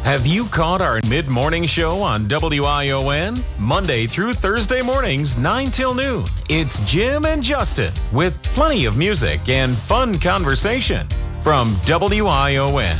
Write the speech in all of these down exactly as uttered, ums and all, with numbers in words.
Have you caught our mid-morning show on W I O N? Monday through Thursday mornings, nine till noon. It's Jim and Justin with plenty of music and fun conversation from W I O N.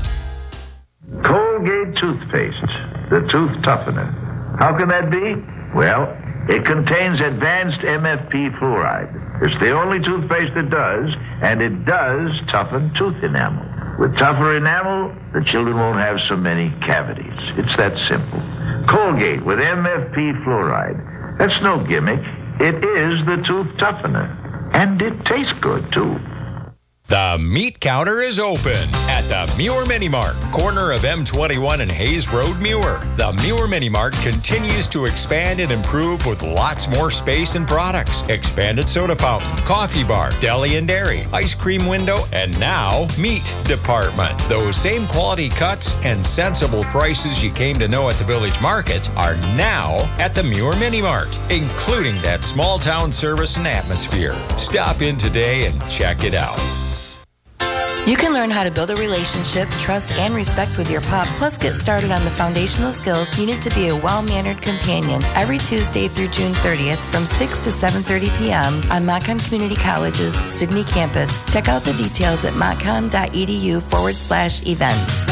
Colgate toothpaste, the tooth toughener. How can that be? Well, it contains advanced M F P fluoride. It's the only toothpaste that does, and it does toughen tooth enamel. With tougher enamel, the children won't have so many cavities. It's that simple. Colgate with M F P fluoride. That's no gimmick. It is the tooth toughener. And it tastes good, too. The meat counter is open at the Muir Mini Mart, corner of M twenty-one and Hayes Road, Muir. The Muir Mini Mart continues to expand and improve with lots more space and products. Expanded soda fountain, coffee bar, deli and dairy, ice cream window, and now meat department. Those same quality cuts and sensible prices you came to know at the Village Market are now at the Muir Mini Mart, including that small town service and atmosphere. Stop in today and check it out. You can learn how to build a relationship, trust, and respect with your pup, plus get started on the foundational skills needed to be a well-mannered companion every Tuesday through June thirtieth from six to seven thirty p.m. on Montcalm Community College's Sydney campus. Check out the details at montcalm.edu forward slash events.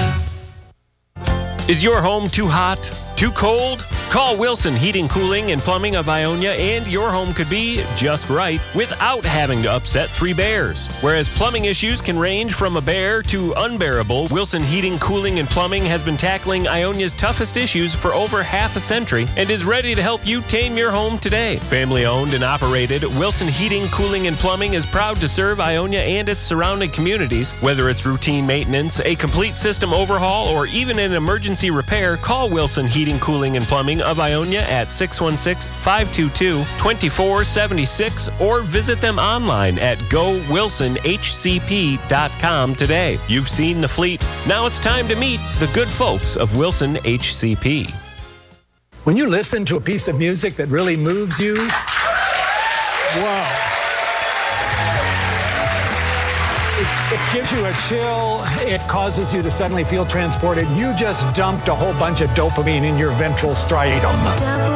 Is your home too hot? Too cold? Call Wilson Heating, Cooling, and Plumbing of Ionia and your home could be just right without having to upset three bears. Whereas plumbing issues can range from a bear to unbearable, Wilson Heating, Cooling, and Plumbing has been tackling Ionia's toughest issues for over half a century and is ready to help you tame your home today. Family owned and operated, Wilson Heating, Cooling, and Plumbing is proud to serve Ionia and its surrounding communities. Whether it's routine maintenance, a complete system overhaul, or even an emergency repair, call Wilson Heating, Cooling, and Plumbing of Ionia at six one six, five two two, two four seven six or visit them online at go wilson h c p dot com today. You've seen the fleet. Now it's time to meet the good folks of Wilson H C P. When you listen to a piece of music that really moves you, wow. It, it gives you a chill. It causes you to suddenly feel transported. You just dumped a whole bunch of dopamine in your ventral striatum.